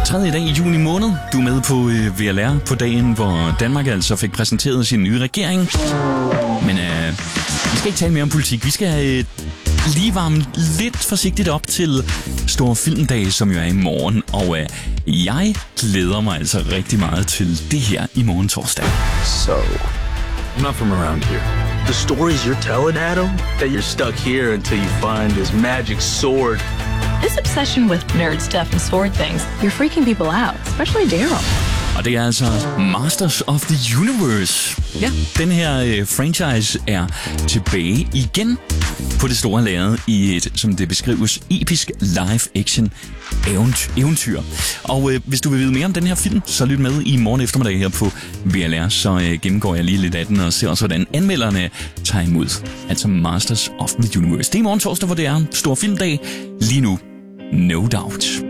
Tredje dag i juni måned. Du er med på VLR på dagen, hvor Danmark altså fik præsenteret sin nye regering. Men vi skal ikke tale mere om politik. Vi skal lige varme lidt forsigtigt op til Store Filmdag, som jo er i morgen. Og jeg glæder mig altså rigtig meget til det her i morgen torsdag. So, I'm not from around here. The stories you're telling, Adam, that you're stuck here until you find this magic sword. This obsession with nerd stuff and sword things, you're freaking people out, especially Daryl. Og det er altså Masters of the Universe. Ja, den her franchise er tilbage igen på det store lærred i et, som det beskrives, episk live-action eventyr. Og hvis du vil vide mere om den her film, så lyt med i morgen eftermiddag her på VLR, så gennemgår jeg lige lidt af den og ser også, hvordan anmelderne tager imod. Altså Masters of the Universe. Det er i morgen torsdag, hvor det er Stor Filmdag. Lige nu, No Doubt.